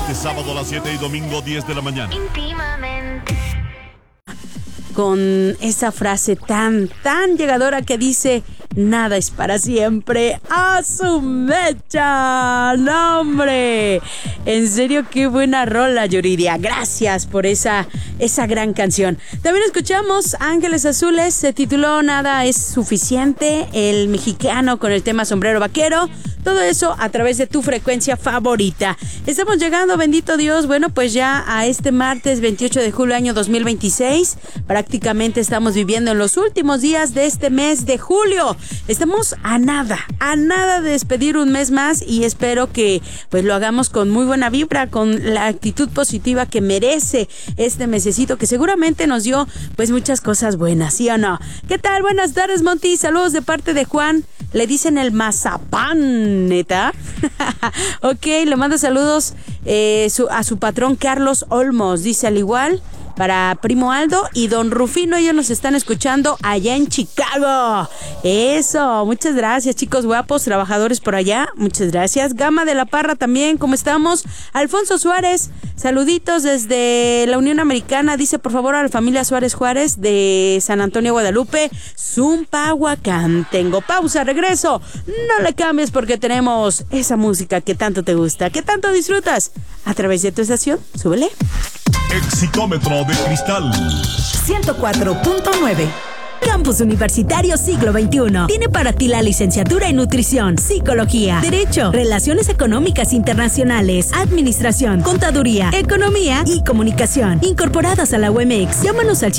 Este sábado a las 7 y domingo 10 de la mañana. Íntimamente. Con esa frase tan llegadora que dice: nada es para siempre. ¡A su mecha! ¡No, hombre! En serio, qué buena rola, Yuridia. Gracias por esa gran canción. También escuchamos Ángeles Azules. Se tituló Nada es suficiente. El mexicano con el tema Sombrero Vaquero. Todo eso a través de tu frecuencia favorita. Estamos llegando, bendito Dios, bueno, pues ya a este martes 28 de julio año 2026. Prácticamente estamos viviendo en los últimos días de este mes de julio. Estamos a nada de despedir un mes más, y espero que pues lo hagamos con muy buena vibra, con la actitud positiva que merece este mesecito, que seguramente nos dio pues muchas cosas buenas, ¿sí o no? ¿Qué tal? Buenas tardes, Monty. Saludos de parte de Juan. Le dicen el mazapán, ¿neta? Ok, le mando saludos a su patrón Carlos Olmos. Dice al igual para Primo Aldo y Don Rufino. Ellos nos están escuchando allá en Chicago. Eso, muchas gracias, chicos guapos, trabajadores por allá. Muchas gracias. Gama de la Parra también, ¿cómo estamos? Alfonso Suárez, saluditos desde la Unión Americana. Dice, por favor, a la familia Suárez Juárez de San Antonio, Guadalupe, Zumpahuacán. Tengo pausa, regreso. No le cambies porque tenemos esa música que tanto te gusta, que tanto disfrutas a través de tu estación. Súbele. Exitómetro de cristal 104.9. Campus Universitario Siglo XXI tiene para ti la licenciatura en Nutrición, Psicología, Derecho, Relaciones Económicas Internacionales, Administración, Contaduría, Economía y Comunicación, incorporadas a la UMX. Llámanos al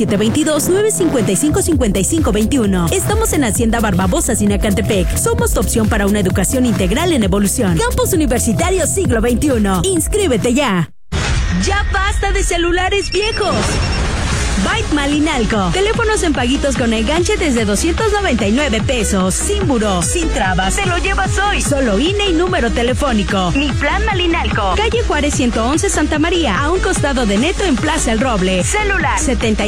722-955-5521. Estamos en Hacienda Barbabosa, Sinacantepec. Somos tu opción para una educación integral en evolución. Campus Universitario Siglo XXI. Inscríbete ya. ¡Ya basta de celulares viejos! Byte Malinalco. Teléfonos en paguitos con enganche desde 299 pesos. Sin buró, sin trabas. Te lo llevas hoy. Solo INE y número telefónico. Mi plan Malinalco. Calle Juárez 111, Santa María. A un costado de Neto en Plaza El Roble. Celular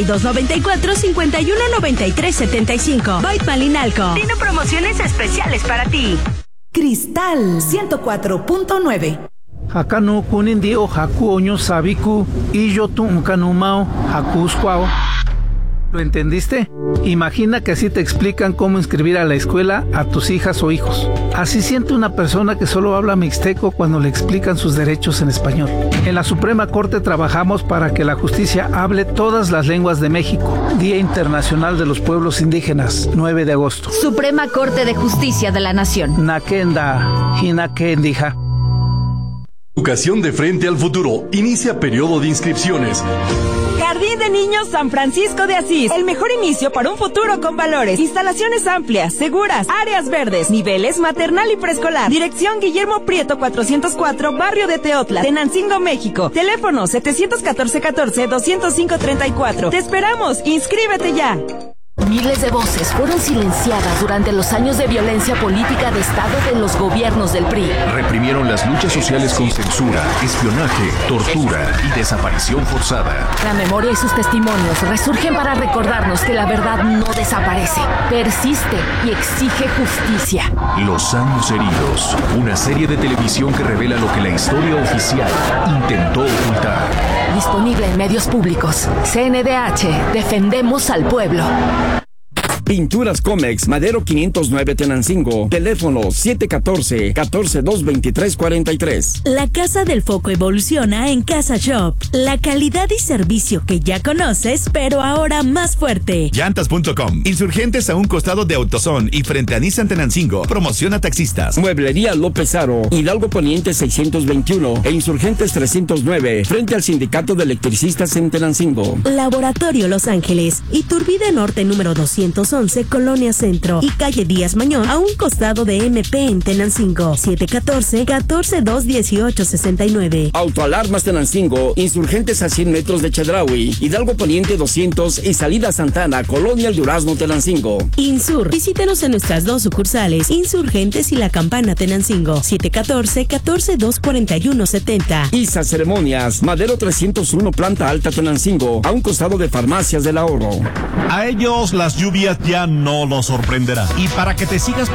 7294-519375. Byte Malinalco. Tiene promociones especiales para ti. Cristal 104.9. Hakano kunindio haku oño sabiku y yo tu unkanumao haku squao. ¿Lo entendiste? Imagina que así te explican cómo inscribir a la escuela a tus hijas o hijos. Así siente una persona que solo habla mixteco cuando le explican sus derechos en español. En la Suprema Corte trabajamos para que la justicia hable todas las lenguas de México. Día Internacional de los Pueblos Indígenas, 9 de agosto. Suprema Corte de Justicia de la Nación. Nakenda, hinakendija. Educación de frente al futuro. Inicia periodo de inscripciones. Jardín de Niños San Francisco de Asís. El mejor inicio para un futuro con valores. Instalaciones amplias, seguras, áreas verdes, niveles maternal y preescolar. Dirección Guillermo Prieto 404, Barrio de Teotla, Tenancingo, México. Teléfono 714-205-34. Te esperamos. Inscríbete ya. Miles de voces fueron silenciadas durante los años de violencia política de Estado de los gobiernos del PRI. Reprimieron las luchas sociales con censura, espionaje, tortura y desaparición forzada. La memoria y sus testimonios resurgen para recordarnos que la verdad no desaparece, persiste y exige justicia. Los años heridos, una serie de televisión que revela lo que la historia oficial intentó ocultar. Disponible en medios públicos. CNDH, defendemos al pueblo. Pinturas Comex, Madero 509 Tenancingo. Teléfono 714-142-2343. La Casa del Foco evoluciona en Casa Shop. La calidad y servicio que ya conoces, pero ahora más fuerte. Llantas.com. Insurgentes a un costado de AutoZone y frente a Nissan Tenancingo. Promociona taxistas. Mueblería López Aro. Hidalgo Poniente 621 e Insurgentes 309. Frente al Sindicato de Electricistas en Tenancingo. Laboratorio Los Ángeles. Iturbide Norte número 211, Colonia Centro y calle Díaz Mañón, a un costado de MP en Tenancingo. 714-142-1869. Autoalarmas Tenancingo, Insurgentes a 100 metros de Chedraui, Hidalgo Poniente 200 y Salida Santana, Colonia El Durazno, Tenancingo. Insur, visítenos en nuestras dos sucursales, Insurgentes y La Campana, Tenancingo. 714-142-4170. ISA Ceremonias, Madero 301, planta alta, Tenancingo, a un costado de Farmacias del Ahorro. A ellos las lluvias ya no los sorprenderán. Y para que te sigas